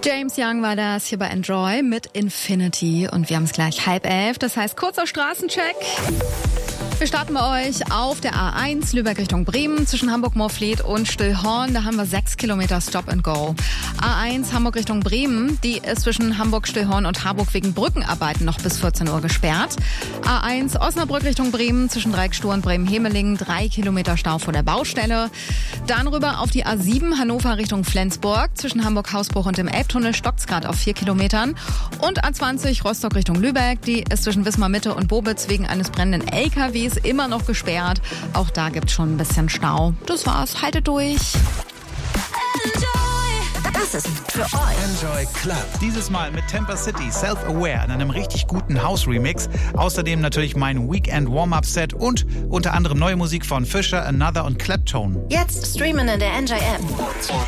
James Young war das hier bei Enjoy mit Infinity und wir haben es gleich 10:30, das heißt kurzer Straßencheck. Wir starten bei euch auf der A1 Lübeck Richtung Bremen zwischen Hamburg-Moorfleet und Stillhorn. Da haben wir 6 Kilometer Stop and Go. A1 Hamburg Richtung Bremen, die ist zwischen Hamburg-Stillhorn und Harburg wegen Brückenarbeiten noch bis 14 Uhr gesperrt. A1 Osnabrück Richtung Bremen zwischen Dreieckstuhl und Bremen-Hemeling 3 Kilometer Stau vor der Baustelle. Dann rüber auf die A7 Hannover Richtung Flensburg zwischen Hamburg-Hausbruch und dem Elbtunnel stockt's gerade auf 4 Kilometern. Und A20 Rostock Richtung Lübeck, die ist zwischen Wismar Mitte und Bobitz wegen eines brennenden LKWs immer noch gesperrt. Auch da gibt's schon ein bisschen Stau. Das war's. Haltet durch. Das ist für euch. Enjoy Club. Dieses Mal mit Temper City Self-Aware in einem richtig guten House-Remix. Außerdem natürlich mein Weekend Warm-Up-Set und unter anderem neue Musik von Fisher, Another und Claptone. Jetzt streamen in der Enjoy App.